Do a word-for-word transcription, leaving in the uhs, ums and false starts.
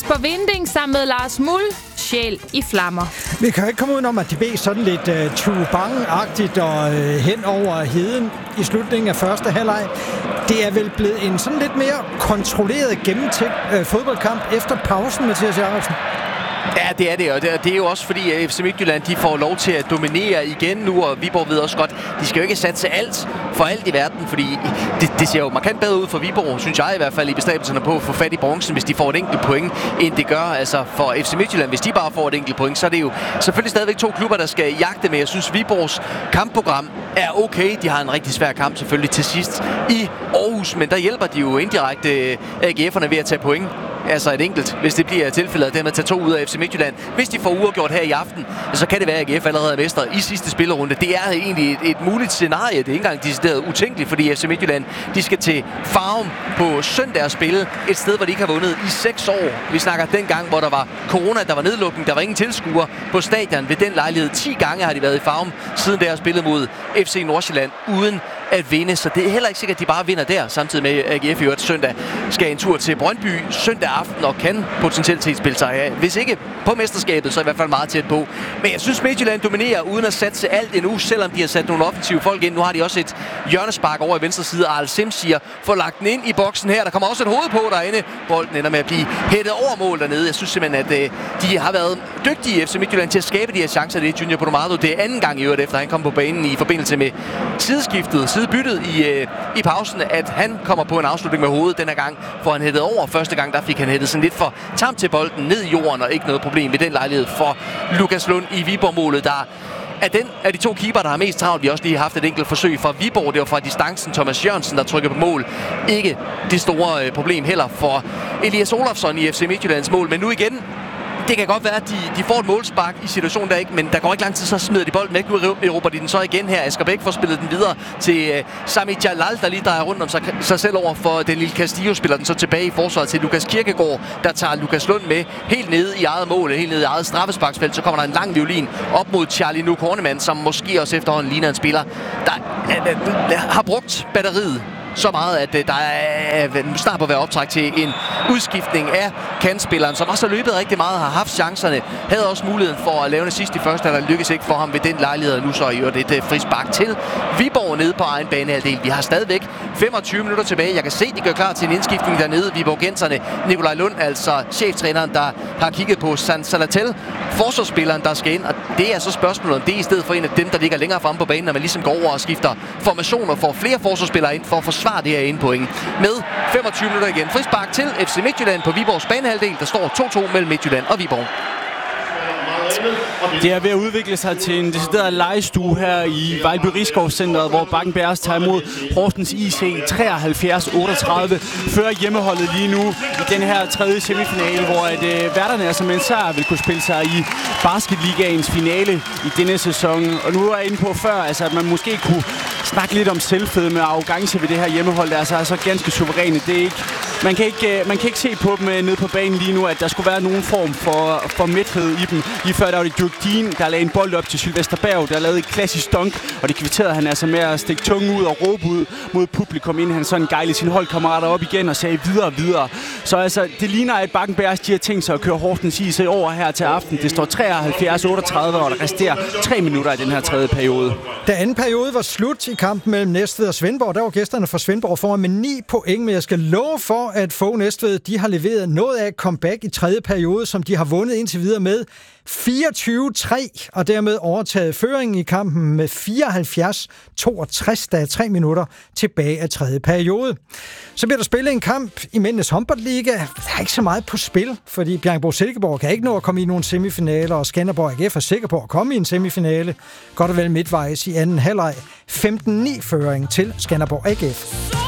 Jesper Vinding sammen med Lars Mull, Sjæl i flammer. Vi kan ikke komme ud om, at de blev sådan lidt uh, Chubang-agtigt og uh, hen over heden i slutningen af første halvleg. Det er vel blevet en sådan lidt mere kontrolleret, gennemtænkt uh, fodboldkamp efter pausen, Mathias Jacobsen. Ja, det er det, og det er jo også fordi, at F C Midtjylland de får lov til at dominere igen nu, og Viborg ved også godt, de skal jo ikke satse alt for alt i verden, fordi det, det ser jo markant bedre ud for Viborg, synes jeg i hvert fald, i bestræbelserne på at få fat i bronzen, hvis de får et enkelt point, end det gør altså for F C Midtjylland. Hvis de bare får et enkelt point, så er det jo selvfølgelig stadigvæk to klubber, der skal jagte med. Jeg synes, Viborgs kampprogram er okay. De har en rigtig svær kamp selvfølgelig til sidst i Aarhus, men der hjælper de jo indirekte A G F'erne ved at tage point. Altså et enkelt, hvis det bliver tilfældet, at dermed tage to ud af F C Midtjylland. Hvis de får uafgjort her i aften, så kan det være, at A G F allerede er mestre i sidste spillerunde. Det er egentlig et, et muligt scenarie. Det er ikke engang decideret utænkeligt, fordi F C Midtjylland de skal til Farum på søndag og spille et sted, hvor de ikke har vundet i seks år. Vi snakker dengang, hvor der var corona, der var nedlukning, der var ingen tilskuere på stadion. Ved den lejlighed ti gange har de været i Farum, siden der har spillet mod F C Nordsjælland uden at vinde, så det er heller ikke sikkert, at de bare vinder der, samtidig med A G F i øvrigt søndag skal en tur til Brøndby søndag aften og kan potentielt spille sig af. Hvis ikke på mesterskabet, så i hvert fald meget tæt på. Men jeg synes, Midtjylland dominerer uden at satse alt endnu, selvom de har sat nogle offensive folk ind. Nu har de også et hjørnespark over i venstre side. Arl Simsier får lagt den ind i boksen her. Der kommer også et hoved på derinde. Bolden ender med at blive hættet over mål dernede. Jeg synes simpelthen, at øh, de har været dygtige F C Midtjylland til at skabe de her chancer. Det er Junior Podomado. Det er anden gang i øvrigt, efter han kom på banen i forbindelse med sideskiftet, sidebyttet i, øh, i pausen, at han kommer på en afslutning med hovedet. Den her gang får han hættet over. Første gang, der fik han hættet sådan lidt for tamt til bolden ned i jorden, og ikke noget problem ved den lejlighed for Lukas Lund i Viborg-målet, der er den af de to keeper, der har mest travlt. Vi har også lige haft et enkelt forsøg fra Viborg. Det var fra distancen Thomas Jørgensen, der trykker på mål. Ikke det store øh, problem heller for Elias Olofsson i F C Midtjyllands mål, men nu igen. Det kan godt være, at de, de får et målspark i situationen der ikke, men der går ikke lang tid, så smider de bolden væk. Nu erobrer de den så igen her. Asger Bæk får spillet den videre til uh, Sami Jalal, der lige drejer rundt om sig, sig selv over for den lille Castillo, spiller den så tilbage i forsvaret til Lukas Kirkegaard, der tager Lukas Lund med helt nede i eget mål, helt nede i eget straffesparksfelt. Så kommer der en lang violin op mod Charlie Nuuk Hornemann, som måske også efterhånden ligner en spiller, der uh, uh, har brugt batteriet så meget, at uh, der er uh, snart på at være optræk til en udskiftning af kantspilleren, som også har løbet rigtig meget, har haft chancerne, havde også muligheden for at lave en sidst i første, der lykkes ikke for ham ved den lejlighed, nu så i øvrigt et uh, frispark til Viborg nede på egen banehalvdel. Vi har stadigvæk femogtyve minutter tilbage. Jeg kan se, de gør klar til en indskiftning dernede. Viborgenserne, Nikolaj Lund, altså cheftræneren, der har kigget på San Salatel, forsvarsspilleren, der skal ind, og det er så spørgsmålet om det i stedet for en af dem, der ligger længere fremme på banen, når man ligesom går over og skifter formationer, får flere forsvarsspillere ind for at forsvare det her ene point. Med femogtyve minutter igen. Frispark til F C Midtjylland på Viborgs banehalvdel. Der står to to mellem Midtjylland og Viborg. Det er ved at udvikle sig til en decideret legestue her i Vejlby Risskov-centret, hvor Bakken Bears tager imod Horsens I C treoghalvfjerds otteogtredive. Fører hjemmeholdet lige nu i den her tredje semifinale, hvor at, øh, værterne er som en sejr vil kunne spille sig i Basketligaens finale i denne sæson. Og nu er jeg inde på før, altså, at man måske kunne snakke lidt om selvfedme og arrogance ved det her hjemmehold. Der er så altså ganske suveræne. Det er ikke, man, kan ikke, man kan ikke se på dem nede på banen lige nu, at der skulle være nogen form for, for mæthed i dem. Lige før der var det Dirk Dean, der lagde en bold op til Sylvester Berg, der lavede et klassisk dunk, og det kvitterede han altså med at stikke tungen ud og råbe ud mod publikum, inden han sådan gejlede sine holdkammerater op igen og sagde videre og videre. Så altså, det ligner, at Bakken Bears, de har tænkt sig at køre Horsens I C over her til aften. Det står treoghalvfjerds otteogtredive, og der resterer tre minutter i den her tredje periode. Da anden periode var slut i kampen mellem Næstved og Svendborg, der var gæsterne fra Svendborg foran med ni point, men jeg skal love for, at få Næstved, de har leveret noget af et comeback i tredje periode, som de har vundet indtil videre med fireogtyve tre, og dermed overtaget føringen i kampen med fireoghalvfjerds toogtres, der er tre minutter tilbage af tredje periode. Så bliver der spillet en kamp i Mændenes Håndboldliga. Der er ikke så meget på spil, fordi Bjerringbro-Silkeborg kan ikke nå at komme i nogle semifinaler, og Skanderborg A G F er sikker på at komme i en semifinale. Godt og vel midtvejs i anden halvleg. femten ni føring til Skanderborg A G F.